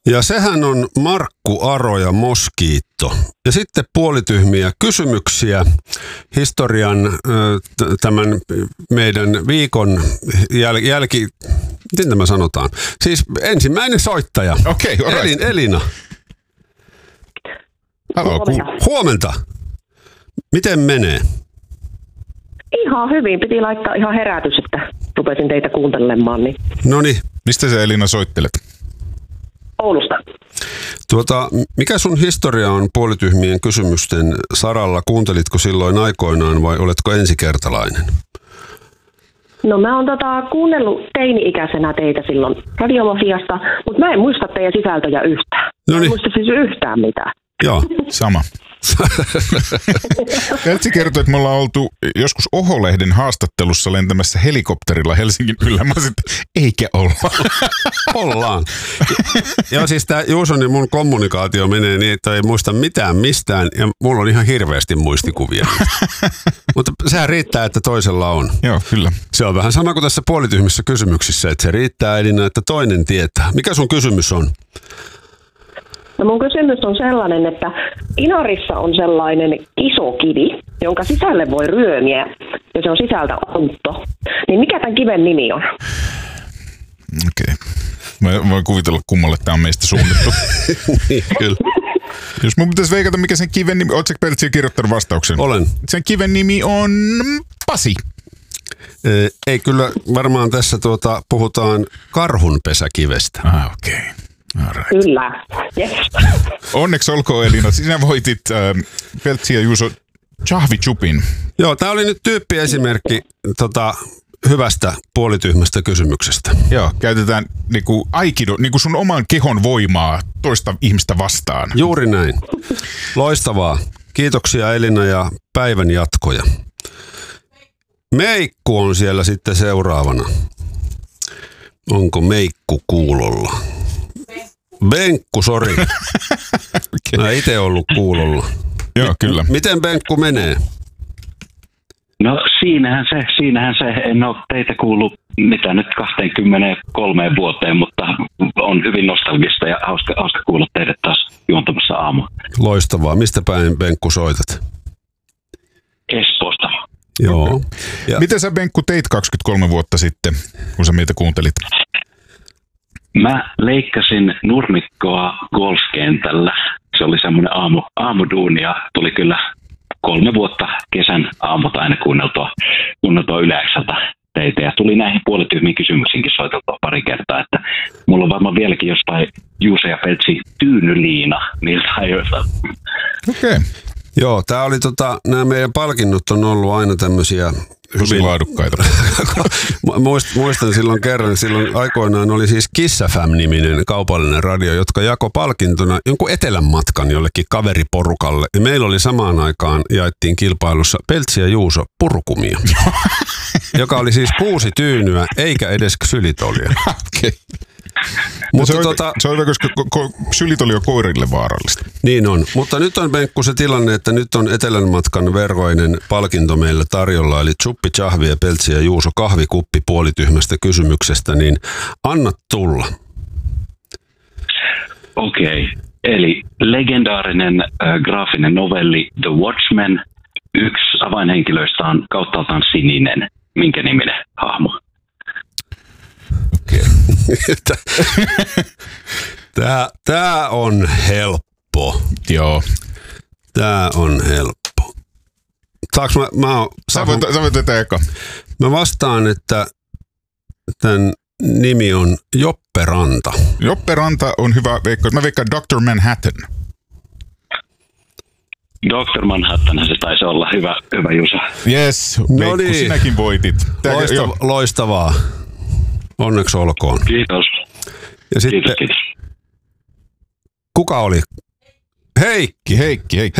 Ja sehän on Markku Aro ja Moskiitto. Ja sitten puolityhmiä kysymyksiä historian tämän meidän viikon miten tämä sanotaan? Siis ensimmäinen soittaja. Okei, right. Elina. Huomenta. Miten menee? Ihan hyvin. Piti laittaa ihan herätys, että rupesin teitä kuuntelemaan. Niin. Noniin. Mistä sä, Elina, soittelet? Oulusta. Mikä sun historia on puolityhmien kysymysten saralla? Kuuntelitko silloin aikoinaan vai oletko ensikertalainen? No mä oon kuunnellut teini-ikäisenä teitä silloin Radiomafiasta, mutta mä en muista teidän sisältöjä yhtään. Mä en muista siis yhtään mitään. Joo. Sama. Peltsi kertoi, että me ollaan oltu joskus Oho-lehden haastattelussa lentämässä helikopterilla Helsingin yllä. Mä sanoin, eikä olla. Ollaan. Joo, siis tää Juuson ja mun kommunikaatio menee niin, että ei muista mitään mistään ja mulla on ihan hirveästi muistikuvia. Mutta sehän riittää, että toisella on. Joo, kyllä. Se on vähän sama kuin tässä puolityhmissä kysymyksissä, että se riittää Elina, että toinen tietää. Mikä sun kysymys on? No mun kysymys on sellainen, että Inarissa on sellainen iso kivi, jonka sisälle voi ryömiä, ja se on sisältä ontto. Niin mikä tämän kiven nimi on? Okei. Mä voin kuvitella, kummalle tämä on meistä suunnittu. Niin, kyllä. Jos mun pitäisi veikata, mikä sen kiven nimi... Oletko Peltsi kirjoittanut vastauksen? Olen. Sen kiven nimi on Pasi. Ei kyllä, varmaan tässä puhutaan karhunpesäkivestä. Okei. Right. Kyllä. Yes. Onneksi olkoon, Elina. Sinä voitit Peltsi ja Juuso Chahvi-chupin. Joo, tää oli nyt tyyppiesimerkki hyvästä puolityhmästä kysymyksestä. Joo, käytetään niinku aikido, niinku sun oman kehon voimaa toista ihmistä vastaan. Juuri näin. Loistavaa. Kiitoksia Elina ja päivän jatkoja. Meikku on siellä sitten seuraavana. Onko Meikku kuulolla? Benkku, sori. Okay. Mä itse ollut kuulolla. Joo, kyllä. Miten Benkku menee? No siinähän se. En ole teitä kuullut mitä nyt 23 vuoteen, mutta on hyvin nostalgista ja hauska kuulla teidät taas juontamassa aamua. Loistavaa. Mistä päin Benkku soitat? Espoosta. Joo. Ja miten sä, Benkku, teit 23 vuotta sitten, kun sä meitä kuuntelit? Mä leikkasin nurmikkoa golfkentällä. Se oli semmoinen aamuduuni ja tuli kyllä 3 vuotta kesän aamut aina kuunneltua Yleäkseltä teitä. Ja tuli näihin puolityhmiin kysymyksiinkin soiteltua pari kertaa, että mulla on varmaan vieläkin jostain Juuse ja Peltsi tyynyliina niiltä ajoilta. Okei. Joo, tää oli nämä meidän palkinnot on ollut aina tämmöisiä hyvin laadukkaita. Muistan silloin aikoinaan oli siis Kiss FM-niminen kaupallinen radio, jotka jako palkintona jonkun etelän matkan jollekin kaveriporukalle. Ja meillä oli samaan aikaan, jaettiin kilpailussa Peltsi ja Juuso purkumia, joka oli siis 6 tyynyä eikä edes ksylitolia. Okei. Mutta se on hyvä, koska ksylitoli on koirille vaarallista. Niin on, mutta nyt on Benkku se tilanne, että nyt on etelän matkan verkoinen palkinto meille tarjolla, eli Chuppi, Chahvi ja Peltsi ja Juuso kahvikuppi puolityhmästä kysymyksestä, niin anna tulla. Okei, eli legendaarinen graafinen novelli The Watchmen, yksi avainhenkilöistä on kauttaaltaan sininen. Minkä niminen hahmo? Okei. Tää on helppo. Joo. Tää on helppo. Saanko Sä voit tätä eka. Mä vastaan, että tämän nimi on Joppe Ranta. Joppe Ranta on hyvä veikkaus. Mä veikkaan Dr. Manhattan. Dr. Manhattan se taisi olla. Hyvä Juuso. Yes, Veikku, niin. Sinäkin voitit. Loistavaa. Onneksi olkoon. Kiitos. Ja sitten, kiitos. Kuka oli? Heikki. Hei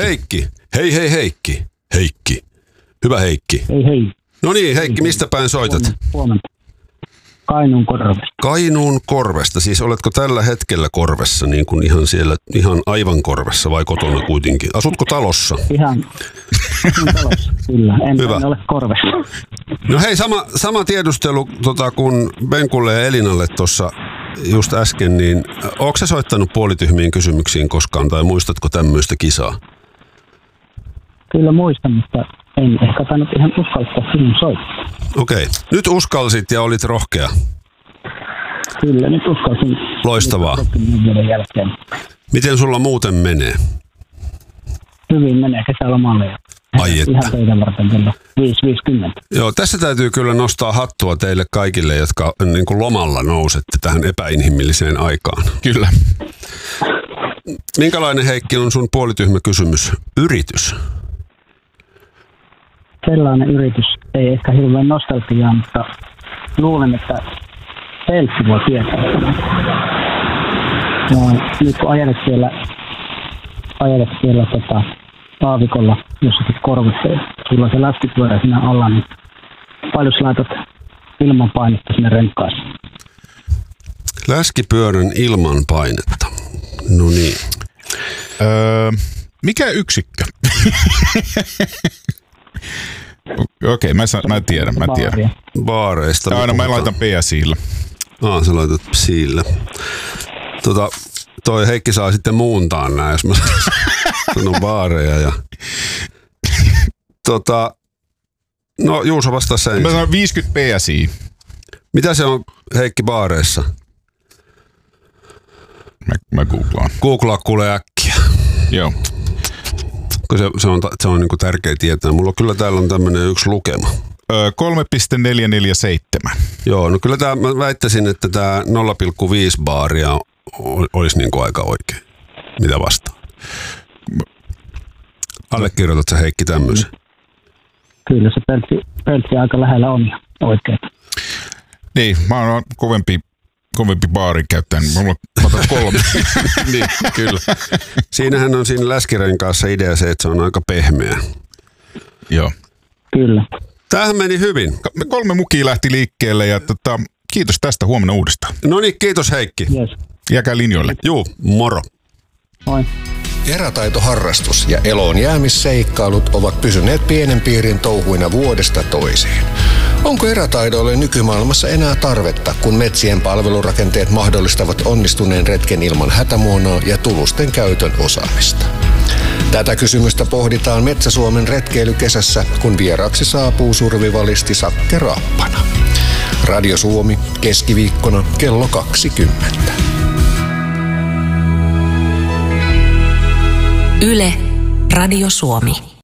Heikki. Hyvä Heikki. Hei. No niin, Heikki, mistä päin soitat? Huomenta. Kainuun Korvesta. Kainuun Korvesta. Siis oletko tällä hetkellä Korvessa, niin kuin ihan aivan Korvessa vai kotona kuitenkin? Asutko talossa? Ihan talossa, kyllä. En ole Korvessa. No hei, sama tiedustelu kuin Benkulle ja Elinalle tuossa just äsken, niin ootko sä soittanut puolityhmiin kysymyksiin koskaan tai muistatko tämmöistä kisaa? Kyllä muistan, mutta en ehkä tainnut ihan uskaltaa sinun soittaa. Okei. Nyt uskalsit ja olit rohkea. Kyllä, nyt uskalsin. Loistavaa. Vuoden jälkeen. Miten sulla muuten menee? Hyvin menee kesälomalle. Ai että. Ihan teidän varten kello 5.50. Joo, tässä täytyy kyllä nostaa hattua teille kaikille, jotka niin kuin lomalla nousette tähän epäinhimilliseen aikaan. Kyllä. Minkälainen, Heikki, on sun puolityhmä kysymys? Yritys? Sellainen yritys ei ehkä hirveän nostalgiaa, mutta luulen, että Peltsi voi tietää. Nyt kun ajelet siellä aavikolla jossakin korvissa ja sulla on se läskipyörä siinä alla, niin paljon sä laitat ilmanpainetta sinne renkaaseen? Läskipyörän ilmanpainetta. No niin. Mikä yksikkö? Okei, mä tiedän. Baareista. Aina mä laitan PSI:llä. Sä laitat PSI:llä. Toi Heikki saa sitten muuntaa nää, jos mä sanon baareja. Ja... No Juuso vastaa sen. Mä sanon 50 PSI. Mitä se on, Heikki, baareissa? Mä googlaan. Googlaa kuule äkkiä. Joo. Se on niinku tärkeä tietää. Mulla kyllä täällä on tämmönen yksi lukema. 3,447. Joo, no kyllä mä väittäisin, että tää 0,5 baaria olisi niinku aika oikein. Mitä vastaan? Allekirjoitat sä, Heikki, tämmöisen? Kyllä se peltsi aika lähellä on oikein. Niin, mä oon kovempi baarin käyttäjä, niin mä otan 3. Niin, kyllä. Siinähän on siinä läskirenkaassa idea se, että se on aika pehmeä. Joo. Kyllä. Tämähän meni hyvin. 3 mukia lähti liikkeelle ja kiitos tästä, huomenna uudestaan. No niin, kiitos Heikki. Yes. Jääkää linjoille. Juu, moro. Moi. Erätaitoharrastus ja eloon jäämisseikkailut ovat pysyneet pienen piirin touhuina vuodesta toiseen. Onko erätaidoille nykymaailmassa enää tarvetta, kun metsien palvelurakenteet mahdollistavat onnistuneen retken ilman hätämuonoa ja tulusten käytön osaamista? Tätä kysymystä pohditaan Metsä-Suomen retkeilykesässä, kun vieraaksi saapuu survivalisti Sakke Raappana. Radio Suomi, keskiviikkona kello 20. Yle, Radio Suomi.